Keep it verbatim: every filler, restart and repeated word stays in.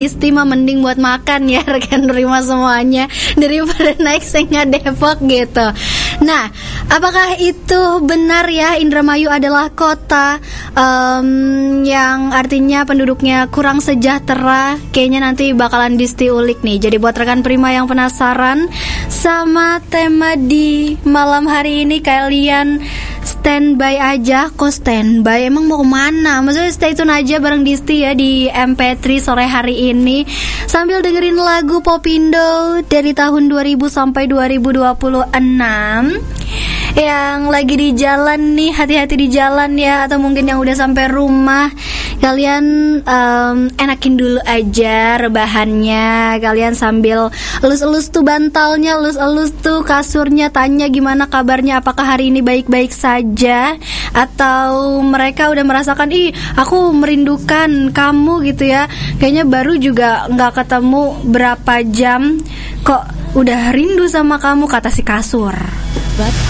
Istimewa mending buat makan ya rekan Rima semuanya daripada naik Senga Depok gitu. Nah, apakah itu benar ya Indramayu adalah kota um, yang artinya penduduknya kurang sejahtera? Kayaknya nanti bakalan Disti ulik nih. Jadi buat rekan Prima yang penasaran sama tema di malam hari ini, kalian standby aja. Kok standby? Emang mau kemana? Maksudnya stay tune aja bareng Disti ya di M P tiga sore hari ini sambil dengerin lagu Popindo dari tahun dua ribu sampai dua ribu dua puluh enam. Yang lagi di jalan nih, hati-hati di jalan ya. Atau mungkin yang udah sampai rumah, kalian um, enakin dulu aja rebahannya. Kalian sambil elus-elus tuh bantalnya, elus-elus tuh kasurnya, tanya gimana kabarnya, apakah hari ini baik-baik saja. Atau mereka udah merasakan, ih aku merindukan kamu gitu ya. Kayaknya baru juga gak ketemu berapa jam, kok udah rindu sama kamu, kata si kasur.